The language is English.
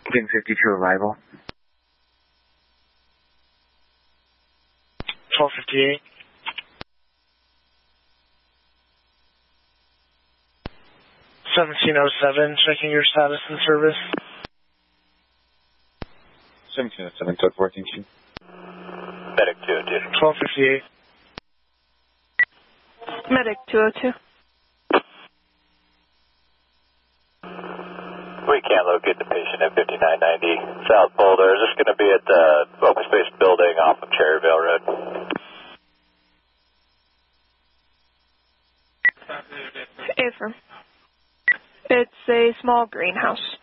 Wing 52 arrival. 1258. 1707, checking your status and service. 1707, code 14. Medic 202. 1258. Medic 202. We can't locate the patient at 5990 South Boulder. Is this going to be at the open space building off of Cherryvale Road? Affirm. It's a small greenhouse.